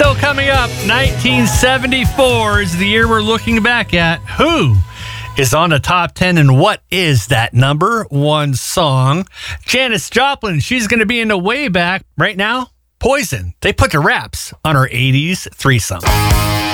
show coming up. 1974 is the year we're looking back at. Who is on the top 10 and what is that number one song? Janis Joplin, she's going to be in the way back right now. Poison. They put the raps on her 80s threesome.